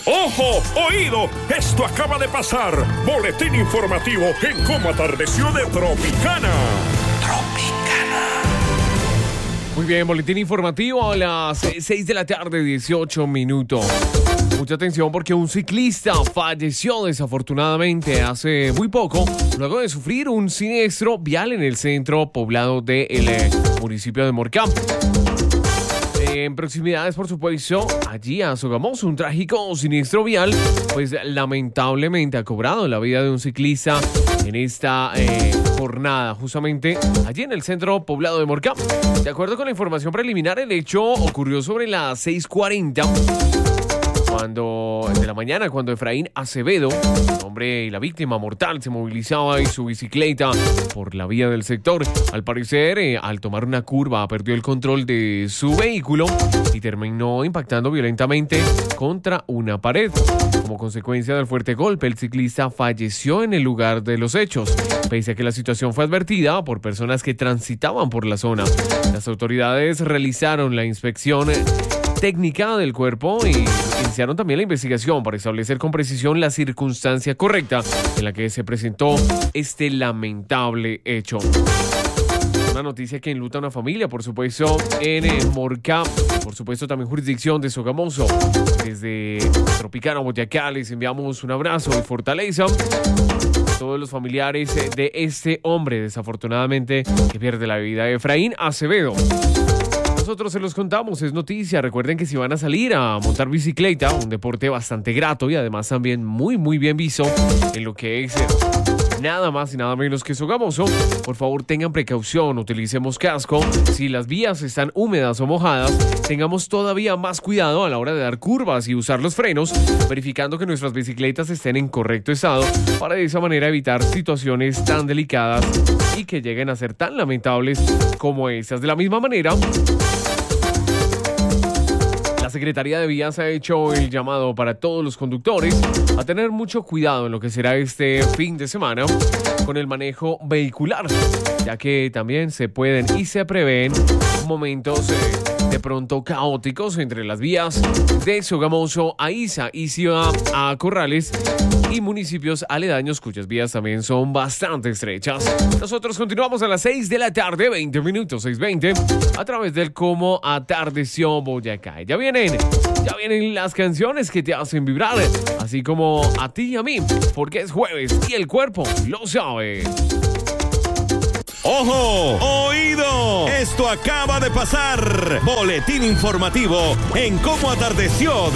¡Ojo! ¡Oído! Esto acaba de pasar. Boletín informativo en cómo atardeció de Tropicana. Muy bien, boletín informativo a las 6 de la tarde, 18 minutos. Mucha atención porque un ciclista falleció desafortunadamente hace muy poco, luego de sufrir un siniestro vial en el centro poblado del municipio de Morcá. En proximidades, por supuesto, allí a Sogamoso, un trágico siniestro vial, pues lamentablemente ha cobrado la vida de un ciclista en esta jornada, justamente allí en el centro poblado de Morcá. De acuerdo con la información preliminar, el hecho ocurrió sobre las 6:40 de la mañana, cuando Efraín Acevedo, el hombre y la víctima mortal, se movilizaba en su bicicleta por la vía del sector. Al parecer, al tomar una curva, perdió el control de su vehículo y terminó impactando violentamente contra una pared. Como consecuencia del fuerte golpe, el ciclista falleció en el lugar de los hechos, pese a que la situación fue advertida por personas que transitaban por la zona. Las autoridades realizaron la inspección técnica del cuerpo y iniciaron también la investigación para establecer con precisión la circunstancia correcta en la que se presentó este lamentable hecho. Una noticia que enluta a una familia, por supuesto, en Morcá, por supuesto también jurisdicción de Sogamoso. Desde Tropicana, Boyacá, les enviamos un abrazo y fortaleza a todos los familiares de este hombre, desafortunadamente, que pierde la vida, Efraín Acevedo. Nosotros se los contamos, es noticia. Recuerden que si van a salir a montar bicicleta, un deporte bastante grato y además también muy bien visto en lo que es nada más y nada menos que Sogamoso, por favor tengan precaución, utilicemos casco. Si las vías están húmedas o mojadas, tengamos todavía más cuidado a la hora de dar curvas y usar los frenos, verificando que nuestras bicicletas estén en correcto estado para de esa manera evitar situaciones tan delicadas y que lleguen a ser tan lamentables como estas. De la misma manera, la Secretaría de Vías ha hecho el llamado para todos los conductores a tener mucho cuidado en lo que será este fin de semana con el manejo vehicular, ya que también se pueden y se prevén momentos de pronto caóticos entre las vías de Sogamoso a Isa y Ciudad a Corrales y municipios aledaños cuyas vías también son bastante estrechas. Nosotros continuamos a las 6 de la tarde, 20 minutos, 6:20, a través del Cómo Atardeció Boyacá. Ya vienen las canciones que te hacen vibrar, así como a ti y a mí, porque es jueves y el cuerpo lo sabe. ¡Ojo! ¡Oído! Esto acaba de pasar. Boletín informativo en Cómo Atardeció